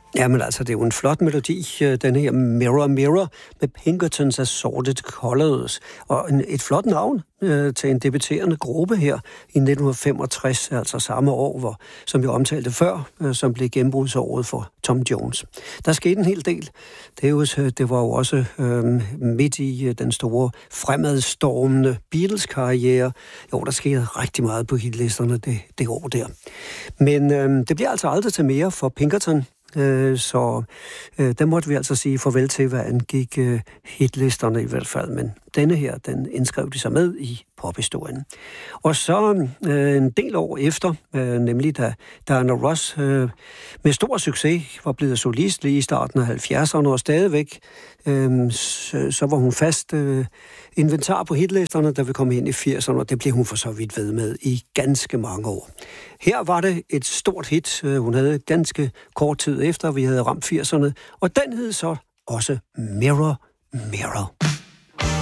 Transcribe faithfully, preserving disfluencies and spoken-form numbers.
Jamen altså, det er jo en flot melodi, den her Mirror Mirror med Pinkertons Assorted Colors, og en, et flot navn øh, til en debuterende gruppe her i nitten femogtres, altså samme år, hvor, som jeg omtalte før, øh, som blev gennembrudsåret for Tom Jones. Der skete en hel del. Det, er jo, det var jo også øh, midt i øh, den store fremadstormende Beatles-karriere. Jo, der skete rigtig meget på hitlisterne det, det år der. Men øh, det bliver altså aldrig til mere for Pinkerton. Så øh, der måtte vi altså sige farvel til, hvad angik øh, hitlisterne i hvert fald. Men denne her, den indskrev de sig med i pophistorien. Og så øh, en del år efter, øh, nemlig da Diana Ross øh, med stor succes var blevet solist lige i starten af halvfjerdserne, og stadigvæk øh, så, så var hun fast øh, inventar på hitlisterne, da vi kom ind i firserne, og det blev hun for så vidt ved med i ganske mange år. Her var det et stort hit, hun havde ganske kort tid efter, vi havde ramt firserne, og den hed så også Mirror Mirror.